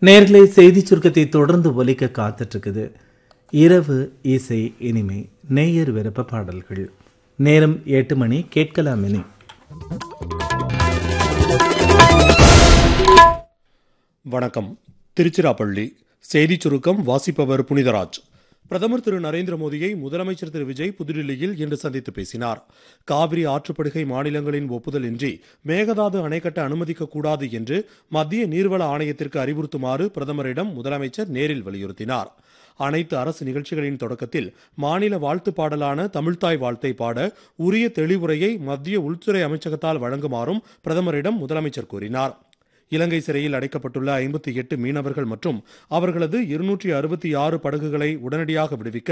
நேர்களை செய்தி சுருக்கத்தை தொடர்ந்து ஒலிக்க காத்துட்டு இருக்குது. இரவு இசை இனிமை நேயர் விருப்ப பாடல்கள். நேரம் 8 மணி. கேட்கலாம் இனி. வணக்கம். திருச்சிராப்பள்ளி செய்தி சுருக்கம் வாசிப்பவர் புனிதராஜ். பிரதமர் திரு நரேந்திர மோடியை முதலமைச்சர் திரு விஜய் புதுடில்லியில் இன்று சந்தித்து பேசினார். காவிரி ஆற்றுப்படுகை மாநிலங்களின் ஒப்புதல் இன்றி மேகதாது அணை கட்ட அனுமதிக்கக்கூடாது என்று மத்திய நீர்வள ஆணையத்திற்கு அறிவுறுத்துமாறு பிரதமரிடம் முதலமைச்சர் நேரில் வலியுறுத்தினார். அனைத்து அரசு நிகழ்ச்சிகளின் தொடக்கத்தில் மாநில வாழ்த்து பாடலான தமிழ்த்தாய் வாழ்த்தை பாட உரிய தெளிவுரையை மத்திய உள்துறை அமைச்சகத்தால் வழங்குமாறும் பிரதமரிடம் முதலமைச்சர் கூறினார். இலங்கை சிறையில் அடைக்கப்பட்டுள்ள 58 மீனவர்கள் மற்றும் அவர்களது 266 படகுகளை உடனடியாக விடுவிக்க